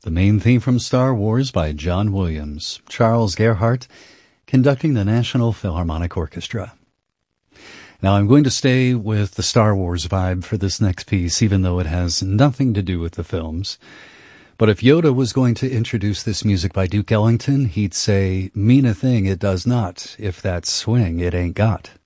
The main theme from Star Wars by John Williams, Charles Gerhardt, conducting the National Philharmonic Orchestra. Now I'm going to stay with the Star Wars vibe for this next piece, even though it has nothing to do with the films. But if Yoda was going to introduce this music by Duke Ellington, he'd say, "Mean a thing it does not, if that swing it ain't got."